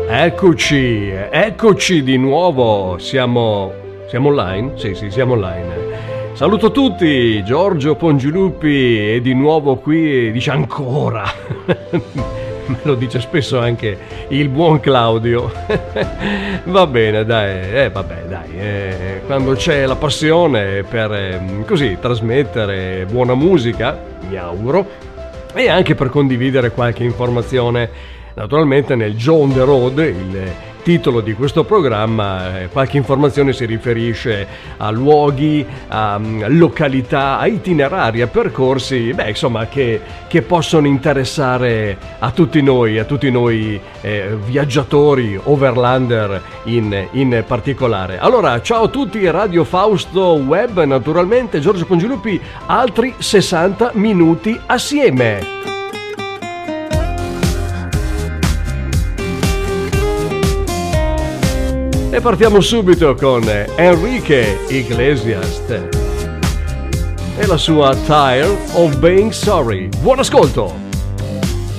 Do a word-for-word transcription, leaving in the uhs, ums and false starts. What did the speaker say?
Eccoci, eccoci di nuovo. Siamo, siamo online? Sì, sì, siamo online. Saluto tutti, Giorgio Pongiluppi è di nuovo qui e dice ancora. Me lo dice spesso anche il buon Claudio. Va bene, dai, eh, vabbè, dai. Eh, quando c'è la passione per eh, così trasmettere buona musica, mi auguro, e anche per condividere qualche informazione. Naturalmente nel Joe on the Road, il titolo di questo programma, eh, qualche informazione si riferisce a luoghi, a, a località, a itinerari, a percorsi, beh, insomma, che, che possono interessare a tutti noi, a tutti noi eh, viaggiatori, overlander in, in particolare. Allora, ciao a tutti, Radio Fausto Web, naturalmente, Giorgio Pongiluppi, altri sessanta minuti assieme. E partiamo subito con Enrique Iglesias e la sua Tired of Being Sorry. Buon ascolto!